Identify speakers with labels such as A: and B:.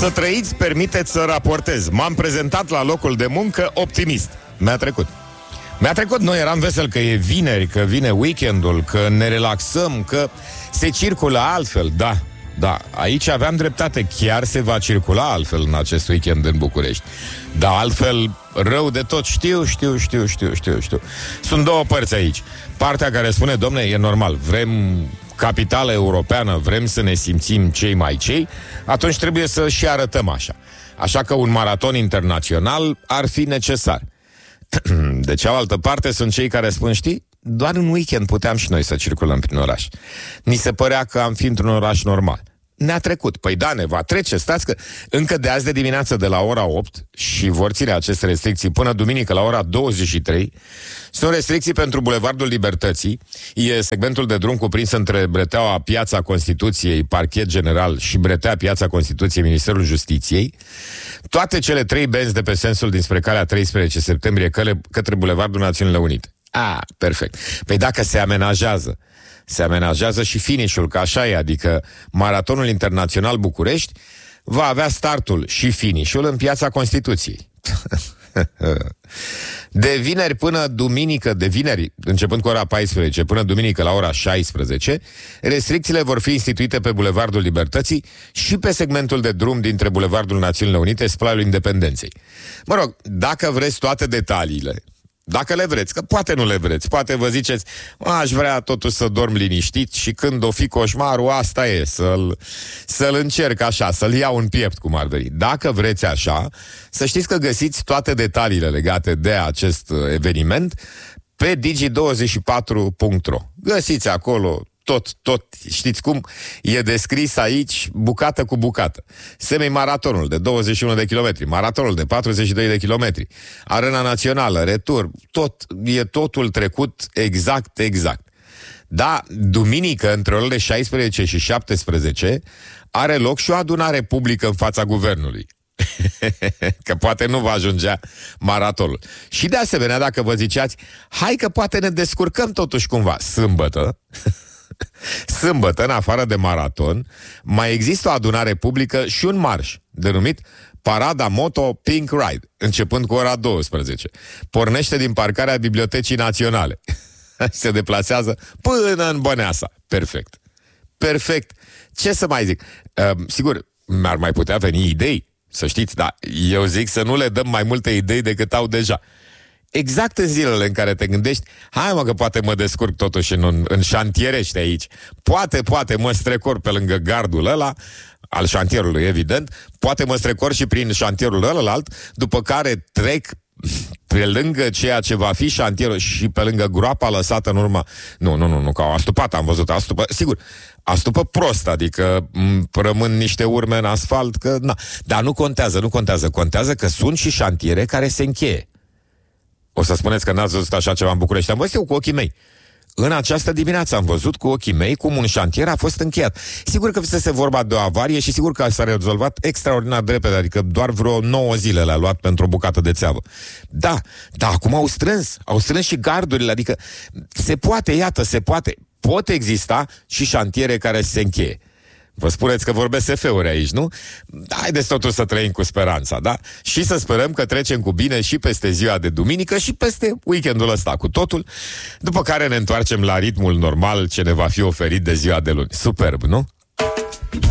A: Să trăiți, permiteți să raportez. M-am prezentat la locul de muncă optimist. Mi-a trecut, noi eram vesel că e vineri, că vine weekendul, că ne relaxăm, că se circulă altfel. Da, aici aveam dreptate. Chiar se va circula altfel în acest weekend în București. Dar altfel rău de tot. Știu. Sunt două părți aici. Partea care spune, domne, e normal, vrem capitală europeană, vrem să ne simțim cei mai cei, atunci trebuie să și arătăm așa. Așa că un maraton internațional ar fi necesar. De cealaltă parte sunt cei care spun, știi, doar în weekend puteam și noi să circulăm prin oraș. Ni se părea că am fi într-un oraș normal. Ne-a trecut. Păi da, ne va trece. Stați că încă de azi de dimineață de la ora 8 și vor ține aceste restricții până duminică la ora 23, sunt restricții pentru Bulevardul Libertății. E segmentul de drum cuprins între Breteaua, Piața Constituției, Parchet General și Bretea, Piața Constituției, Ministerul Justiției. Toate cele 3 benzi de pe sensul dinspre calea 13 septembrie către Bulevardul Națiunile Unite. Perfect. Păi dacă se amenajează și finish-ul, că așa e, adică Maratonul Internațional București va avea startul și finish-ul în Piața Constituției. De vineri până duminică, începând cu ora 14 până duminică la ora 16, restricțiile vor fi instituite pe Bulevardul Libertății și pe segmentul de drum dintre Bulevardul Națiunile Unite și Playul Independenței. Mă rog, dacă vreți toate detaliile, dacă le vreți, că poate nu le vreți, poate vă ziceți, aș vrea totuși să dorm liniștit și când o fi coșmarul, asta e, să-l încerc așa, să-l iau în piept, cum ar veni. Dacă vreți așa, să știți că găsiți toate detaliile legate de acest eveniment pe digi24.ro. Găsiți acolo tot, știți cum e descris aici, bucată cu bucată. Semi-maratonul de 21 de kilometri, maratonul de 42 de kilometri, arena națională, retur, totul trecut exact. Da, duminică, între orele 16 și 17, are loc și o adunare publică în fața guvernului. Că poate nu va ajungea maratonul. Și de asemenea, dacă vă ziceați, hai că poate ne descurcăm totuși cumva, sâmbătă, în afară de maraton, mai există o adunare publică și un marș denumit Parada Moto Pink Ride, începând cu ora 12. Pornește din parcarea Bibliotecii Naționale. Se deplasează până în Băneasa. Perfect. Ce să mai zic? Sigur, mi-ar mai putea veni idei, să știți, dar eu zic să nu le dăm mai multe idei decât au deja. Exact în zilele în care te gândești, hai mă că poate mă descurc totuși în șantierește aici. Poate mă strecor pe lângă gardul ăla, al șantierului evident, poate mă strecor și prin șantierul ălalt, după care trec pe lângă ceea ce va fi șantierul și pe lângă groapa lăsată în urmă. Nu, că au astupat, am văzut, sigur, astupă prost, adică rămân niște urme în asfalt, că na. Dar nu contează că sunt și șantiere care se încheie. O să spuneți că n-ați văzut așa ceva în București. Am văzut eu cu ochii mei. În această dimineață am văzut cu ochii mei cum un șantier a fost încheiat. Sigur că fusese vorba de o avarie și sigur că s-a rezolvat extraordinar de repede, adică doar vreo 9 zile le-a luat pentru o bucată de țeavă. Da, acum au strâns și gardurile, adică se poate. Pot exista și șantiere care se încheie. Vă spuneți că vorbesc SF-uri aici, nu? Haideți totuși să trăim cu speranța, da? Și să sperăm că trecem cu bine și peste ziua de duminică și peste weekendul ăsta cu totul, după care ne întoarcem la ritmul normal ce ne va fi oferit de ziua de luni. Superb, nu?